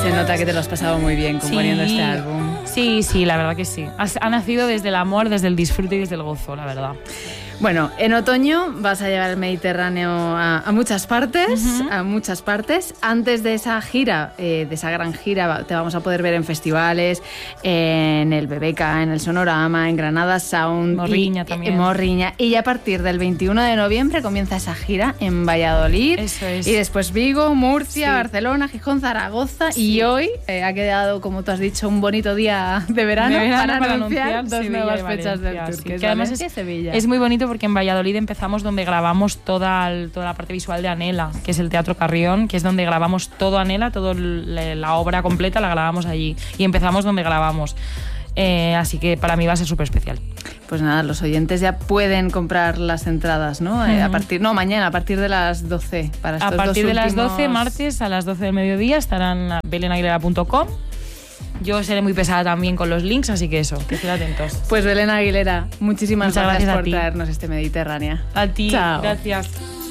Se nota que te lo has pasado muy bien componiendo este álbum. Sí, la verdad que sí. Ha nacido desde el amor, desde el disfrute y desde el gozo, la verdad. Bueno, en otoño vas a llevar el Mediterráneo a muchas partes, Antes de esa gira, de esa gran gira, te vamos a poder ver en festivales, en el BBK, en el Sonorama, en Granada Sound, Morriña también. En Morriña. Y ya a partir del 21 de noviembre comienza esa gira en Valladolid. Eso es. Y después Vigo, Murcia, Barcelona, Gijón, Zaragoza. Sí. Y hoy ha quedado, como tú has dicho, un bonito día de verano para anunciar dos nuevas fechas del tour. Sí. Que es además Valencia y Sevilla. Es muy bonito porque en Valladolid empezamos donde grabamos toda la parte visual de Anhela, que es el Teatro Carrión, que es donde grabamos todo Anhela, toda la obra completa la grabamos allí. Y empezamos donde grabamos. Así que para mí va a ser súper especial. Pues nada, los oyentes ya pueden comprar las entradas, ¿no? Mañana, a partir de las 12. Para estos a partir de las 12, últimos... martes, a las 12 del mediodía, estarán a belenaguilera.com. Yo seré muy pesada también con los links, así que eso, que estén atentos. Pues Belén Aguilera, muchísimas gracias por ti. traernos este Mediterráneo. A ti, Chao. Gracias.